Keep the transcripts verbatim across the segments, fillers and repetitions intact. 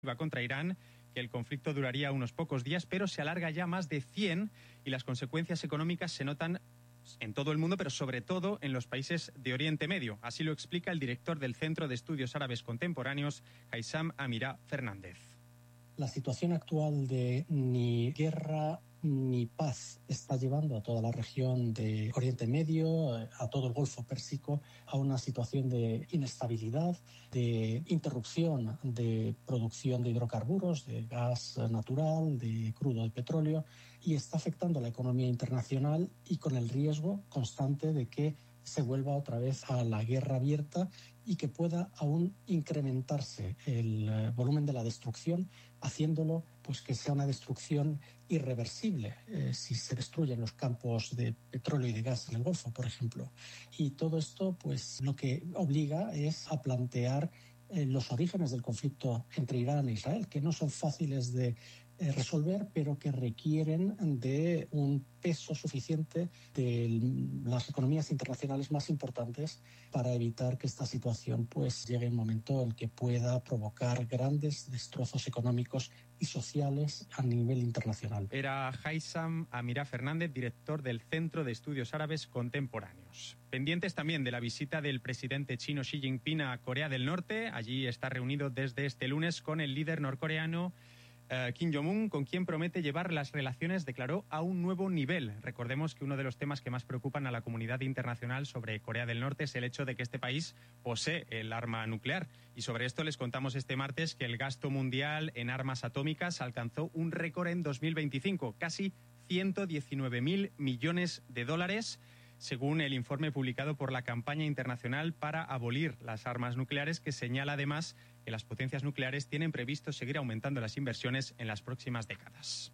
contra Irán, que el conflicto duraría unos pocos días, pero se alarga ya más de cien y las consecuencias económicas se notan en todo el mundo, pero sobre todo en los países de Oriente Medio. Así lo explica el director del Centro de Estudios Árabes Contemporáneos, Haysam Amirá Fernández. La situación actual de ni guerra ni paz está llevando a toda la región de Oriente Medio, a todo el Golfo Pérsico, a una situación de inestabilidad, de interrupción de producción de hidrocarburos, de gas natural, de crudo de petróleo, y está afectando a la economía internacional y con el riesgo constante de que se vuelva otra vez a la guerra abierta y que pueda aún incrementarse el volumen de la destrucción, haciéndolo pues que sea una destrucción irreversible eh, si se destruyen los campos de petróleo y de gas en el Golfo, por ejemplo. Y todo esto pues lo que obliga es a plantear eh, los orígenes del conflicto entre Irán e Israel, que no son fáciles de eh, resolver, pero que requieren de un peso suficiente de las economías internacionales más importantes para evitar que esta situación pues llegue a un momento en que pueda provocar grandes destrozos económicos y sociales a nivel internacional. Era Haysam Amirá Fernández, director del Centro de Estudios Árabes Contemporáneos. Pendientes también de la visita del presidente chino Xi Jinping a Corea del Norte. Allí está reunido desde este lunes con el líder norcoreano Uh, Kim Jong-un, con quien promete llevar las relaciones, declaró, a un nuevo nivel. Recordemos que uno de los temas que más preocupan a la comunidad internacional sobre Corea del Norte es el hecho de que este país posee el arma nuclear. Y sobre esto les contamos este martes que el gasto mundial en armas atómicas alcanzó un récord en dos mil veinticinco, casi ciento diecinueve mil millones de dólares, según el informe publicado por la Campaña Internacional para Abolir las Armas Nucleares, que señala además que las potencias nucleares tienen previsto seguir aumentando las inversiones en las próximas décadas.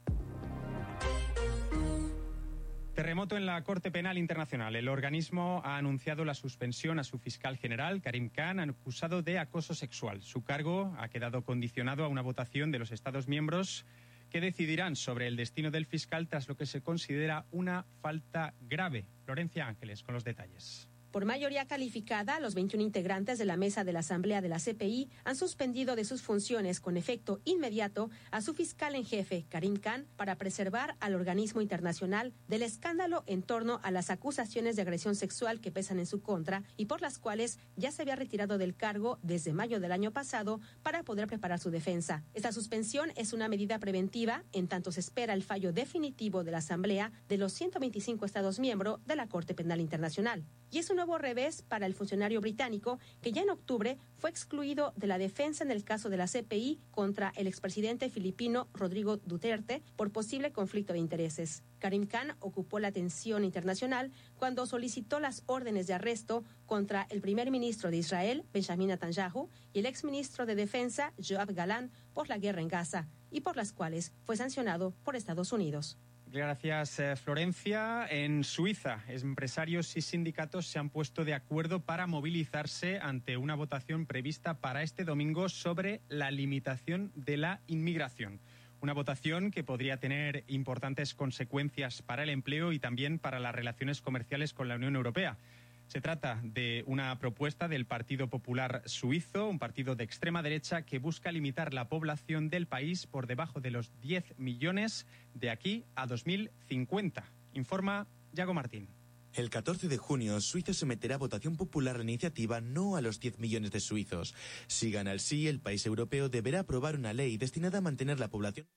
Terremoto en la Corte Penal Internacional. El organismo ha anunciado la suspensión a su fiscal general, Karim Khan, acusado de acoso sexual. Su cargo ha quedado condicionado a una votación de los Estados miembros que decidirán sobre el destino del fiscal tras lo que se considera una falta grave. Florencia Ángeles con los detalles. Por mayoría calificada, los veintiún integrantes de la mesa de la Asamblea de la C P I han suspendido de sus funciones con efecto inmediato a su fiscal en jefe, Karim Khan, para preservar al organismo internacional del escándalo en torno a las acusaciones de agresión sexual que pesan en su contra y por las cuales ya se había retirado del cargo desde mayo del año pasado para poder preparar su defensa. Esta suspensión es una medida preventiva en tanto se espera el fallo definitivo de la Asamblea de los ciento veinticinco Estados miembros de la Corte Penal Internacional. Y es un nuevo revés para el funcionario británico que ya en octubre fue excluido de la defensa en el caso de la C P I contra el expresidente filipino Rodrigo Duterte por posible conflicto de intereses. Karim Khan ocupó la atención internacional cuando solicitó las órdenes de arresto contra el primer ministro de Israel, Benjamin Netanyahu, y el exministro de Defensa, Yoav Galán, por la guerra en Gaza, y por las cuales fue sancionado por Estados Unidos. Gracias, eh, Florencia. En Suiza, empresarios y sindicatos se han puesto de acuerdo para movilizarse ante una votación prevista para este domingo sobre la limitación de la inmigración. Una votación que podría tener importantes consecuencias para el empleo y también para las relaciones comerciales con la Unión Europea. Se trata de una propuesta del Partido Popular Suizo, un partido de extrema derecha que busca limitar la población del país por debajo de los diez millones de aquí a dos mil cincuenta. Informa Yago Martín. El catorce de junio, Suiza someterá a votación popular la iniciativa no a los diez millones de suizos. Si gana el sí, el país europeo deberá aprobar una ley destinada a mantener la población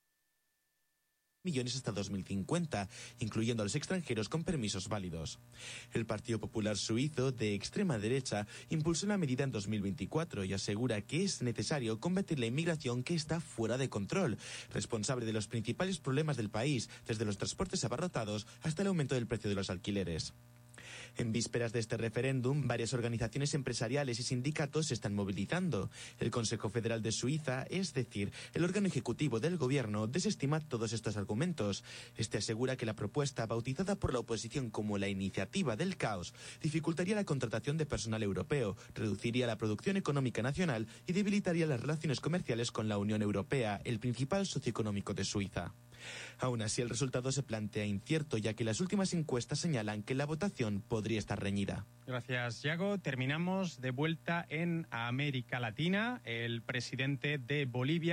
millones hasta dos mil cincuenta, incluyendo a los extranjeros con permisos válidos. El Partido Popular Suizo, de extrema derecha, impulsó la medida en dos mil veinticuatro y asegura que es necesario combatir la inmigración que está fuera de control, responsable de los principales problemas del país, desde los transportes abarrotados hasta el aumento del precio de los alquileres. En vísperas de este referéndum, varias organizaciones empresariales y sindicatos se están movilizando. El Consejo Federal de Suiza, es decir, el órgano ejecutivo del gobierno, desestima todos estos argumentos. Este asegura que la propuesta, bautizada por la oposición como la iniciativa del caos, dificultaría la contratación de personal europeo, reduciría la producción económica nacional y debilitaría las relaciones comerciales con la Unión Europea, el principal socio económico de Suiza. Aún así, el resultado se plantea incierto, ya que las últimas encuestas señalan que la votación podría podría estar reñida. Gracias, Yago. Terminamos de vuelta en América Latina. El presidente de Bolivia